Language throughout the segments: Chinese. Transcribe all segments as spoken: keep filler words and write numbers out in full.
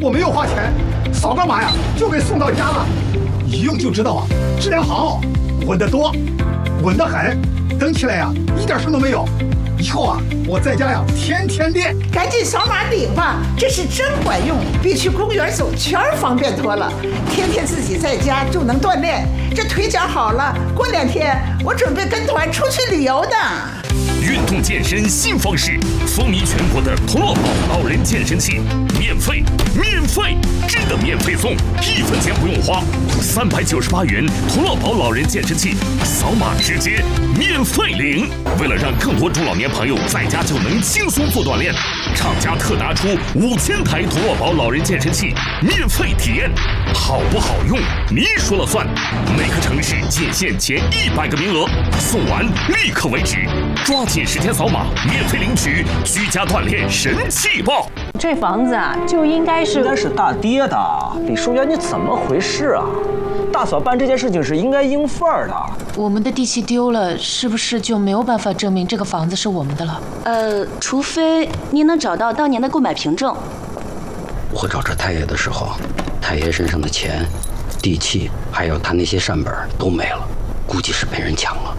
我没有花钱，扫个码呀就给送到家了，一用就知道啊，质量好，稳得多，稳得很，蹬起来呀一点声都没有。以后啊，我在家呀天天练。 赶紧扫码领吧，这是真管用，比去公园走圈方便多了。天天自己在家就能锻炼，这腿脚好了，过两天我准备跟团出去旅游的。 运动健身新方式，风靡全国的童乐宝老人健身器，免费，免费，真的免费送，一分钱不用花，三百九十八元童乐宝老人健身器，扫码直接免费领。为了让更多中老年朋友在家就能轻松做锻炼，厂家特拿出五千台童乐宝老人健身器免费体验，好不好用你说了算。每个城市仅限前一百个名额，送完立刻为止，抓紧时间扫码，免费领取居家锻炼神器包。 这房子啊，就应该是应该是大爹的。李淑媛，你怎么回事啊？大嫂办这件事情是应该应份儿的。 我们的地契丢了，是不是就没有办法证明这个房子是我们的了？ 呃，除非您能找到当年的购买凭证。 我找着太爷的时候，太爷身上的钱、地契，还有他那些善本都没了，估计是被人抢了。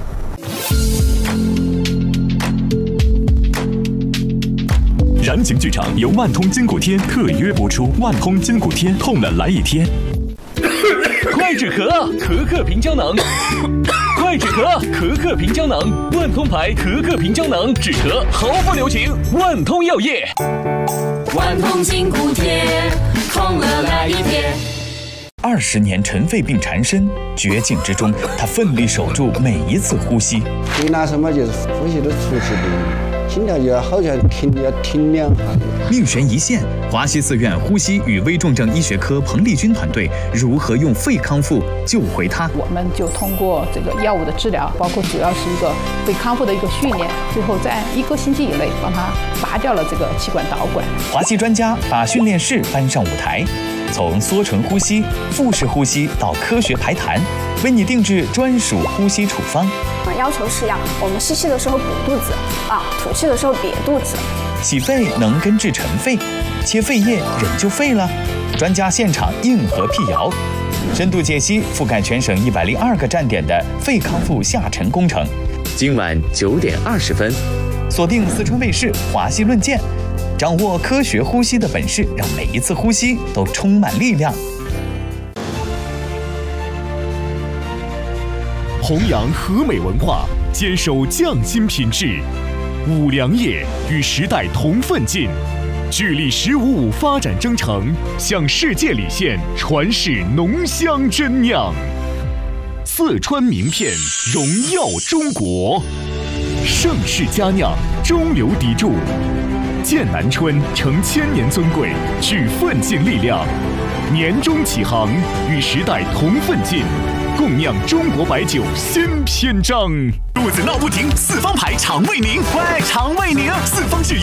燃情剧场由万通筋骨贴特约播出，万通筋骨贴，痛了来一贴。 快止咳，咳咳平胶囊。快止咳，咳咳平胶囊。万通牌咳咳平胶囊，止咳毫不留情。万通药业。 万通筋骨贴，痛了来一贴。 二十年尘肺病缠身，绝境之中，他奋力守住每一次呼吸。 最拿什么就是呼吸都出气不，心跳就要好像停要停两下。 命悬一线，华西四院呼吸与危重症医学科彭丽君团队如何用肺康复救回他？ 我们就通过这个药物的治疗，包括主要是一个肺康复的一个训练，最后在一个星期以内帮他拔掉了这个气管导管。 华西专家把训练室搬上舞台。从缩唇呼吸、腹式呼吸到科学排痰，为你定制专属呼吸处方。 要求是要我们吸气的时候鼓肚子，啊，吐气的时候瘪肚子。 洗肺能根治尘肺，切肺叶人就废了。专家现场硬核辟谣，深度解析覆盖全省一百零二个站点的肺康复下沉工程。 今晚九点二十分， 锁定四川卫视《华西论剑》。掌握科学呼吸的本事，让每一次呼吸都充满力量。 弘扬和美文化，坚守匠心品质。五粮液与时代同奋进，聚力“十五五”发展征程，向世界礼献传世浓香真酿。四川名片荣耀中国，盛世佳酿，中流砥柱。剑南春承千年尊贵，聚奋进力量，年终起航，与时代同奋进，共酿中国白酒新篇章。肚子闹不停，四方牌肠胃宁，喂，肠胃宁，四方制